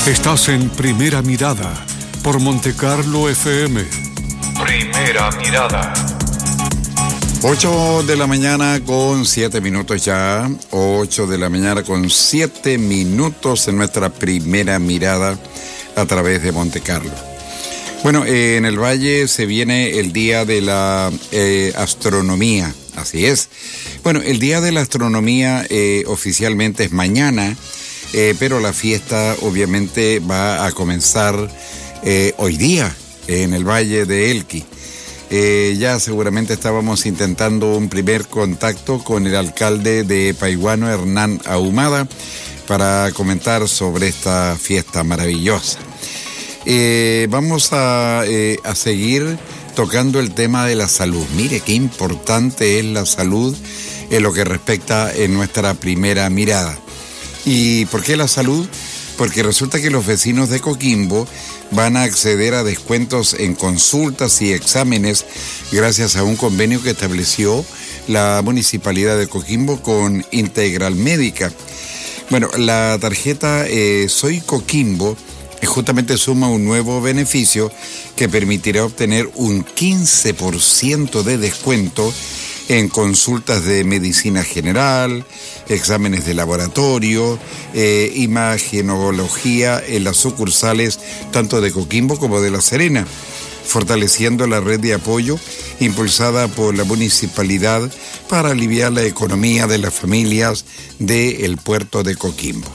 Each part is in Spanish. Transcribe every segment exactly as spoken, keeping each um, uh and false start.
Estás en Primera Mirada por Montecarlo F M. Primera Mirada. ocho de la mañana con siete minutos ya. ocho de la mañana con siete minutos en nuestra Primera Mirada a través de Montecarlo. Bueno, eh, en el Valle se viene el Día de la eh, Astronomía. Así es. Bueno, el Día de la Astronomía eh, oficialmente es mañana. Eh, pero la fiesta obviamente va a comenzar eh, hoy día en el Valle de Elqui. Eh, ya seguramente estábamos intentando un primer contacto con el alcalde de Paihuano, Hernán Ahumada, para comentar sobre esta fiesta maravillosa. Eh, vamos a, eh, a seguir tocando el tema de la salud. Mire qué importante es la salud en lo que respecta en nuestra Primera Mirada. ¿Y por qué la salud? Porque resulta que los vecinos de Coquimbo van a acceder a descuentos en consultas y exámenes gracias a un convenio que estableció la Municipalidad de Coquimbo con Integral Médica. Bueno, la tarjeta eh, Soy Coquimbo justamente suma un nuevo beneficio que permitirá obtener un quince por ciento de descuento en consultas de medicina general, exámenes de laboratorio, eh, imagenología en las sucursales tanto de Coquimbo como de La Serena, fortaleciendo la red de apoyo impulsada por la municipalidad para aliviar la economía de las familias del puerto de Coquimbo.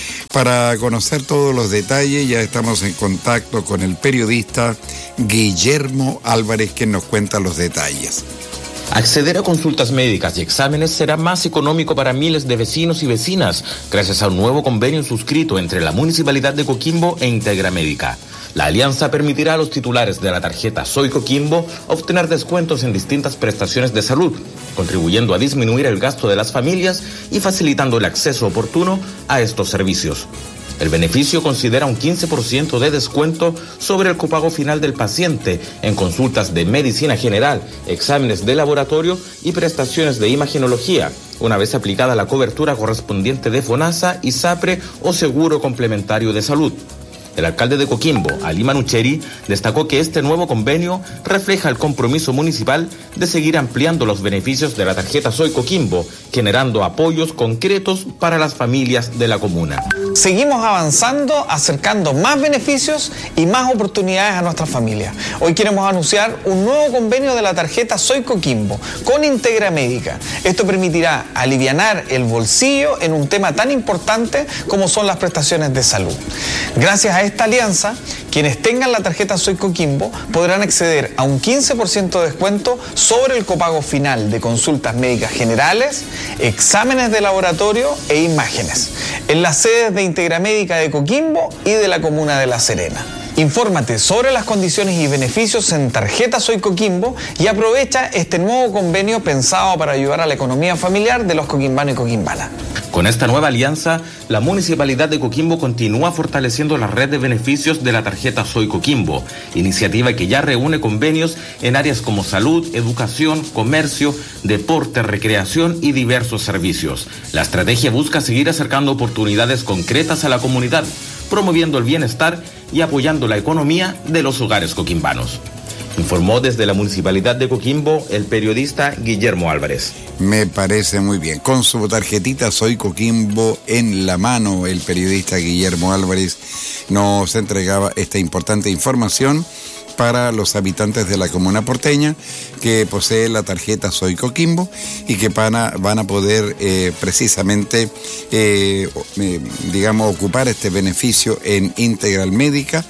Para conocer todos los detalles ya estamos en contacto con el periodista Guillermo Álvarez, quien nos cuenta los detalles. Acceder a consultas médicas y exámenes será más económico para miles de vecinos y vecinas gracias a un nuevo convenio suscrito entre la Municipalidad de Coquimbo e Integra Médica. La alianza permitirá a los titulares de la tarjeta Soy Coquimbo obtener descuentos en distintas prestaciones de salud, contribuyendo a disminuir el gasto de las familias y facilitando el acceso oportuno a estos servicios. El beneficio considera un quince por ciento de descuento sobre el copago final del paciente en consultas de medicina general, exámenes de laboratorio y prestaciones de imagenología, una vez aplicada la cobertura correspondiente de FONASA, ISAPRE o Seguro Complementario de Salud. El alcalde de Coquimbo, Ali Manucheri, destacó que este nuevo convenio refleja el compromiso municipal de seguir ampliando los beneficios de la tarjeta Soy Coquimbo, generando apoyos concretos para las familias de la comuna. Seguimos avanzando, acercando más beneficios y más oportunidades a nuestras familias. Hoy queremos anunciar un nuevo convenio de la tarjeta Soy Coquimbo con Integra Médica. Esto permitirá alivianar el bolsillo en un tema tan importante como son las prestaciones de salud. Gracias a esta alianza, quienes tengan la tarjeta Soy Coquimbo podrán acceder a un quince por ciento de descuento sobre el copago final de consultas médicas generales, exámenes de laboratorio e imágenes en las sedes de Integra Médica de Coquimbo y de la comuna de La Serena. Infórmate sobre las condiciones y beneficios en Tarjeta Soy Coquimbo y aprovecha este nuevo convenio pensado para ayudar a la economía familiar de los coquimbanos y coquimbanas. Con esta nueva alianza, la Municipalidad de Coquimbo continúa fortaleciendo la red de beneficios de la tarjeta Soy Coquimbo, iniciativa que ya reúne convenios en áreas como salud, educación, comercio, deporte, recreación y diversos servicios. La estrategia busca seguir acercando oportunidades concretas a la comunidad, promoviendo el bienestar y apoyando la economía de los hogares coquimbanos. Informó desde la Municipalidad de Coquimbo el periodista Guillermo Álvarez. Me parece muy bien. Con su tarjetita Soy Coquimbo en la mano, el periodista Guillermo Álvarez nos entregaba esta importante información para los habitantes de la comuna porteña que poseen la tarjeta Soy Coquimbo y que van a, van a poder eh, precisamente, eh, eh, digamos, ocupar este beneficio en Integral Médica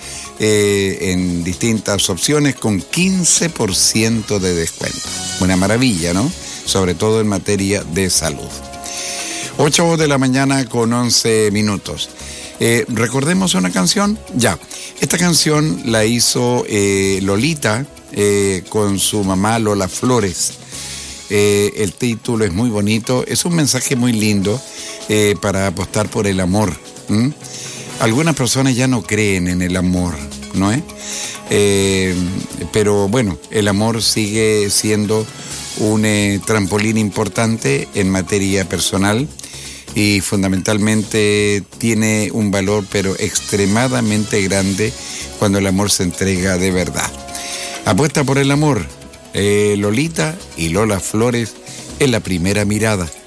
eh, en distintas opciones con quince por ciento de descuento. Una maravilla, ¿no? Sobre todo en materia de salud. ocho de la mañana con once minutos. Eh, ¿Recordemos una canción? Ya. Esta canción la hizo eh, Lolita eh, con su mamá Lola Flores. Eh, el título es muy bonito, es un mensaje muy lindo eh, para apostar por el amor. ¿Mm? Algunas personas ya no creen en el amor, ¿no es? Eh, pero bueno, el amor sigue siendo un eh, trampolín importante en materia personal y fundamentalmente tiene un valor pero extremadamente grande cuando el amor se entrega de verdad. Apuesta por el amor. Eh, Lolita y Lola Flores en La Primera Mirada.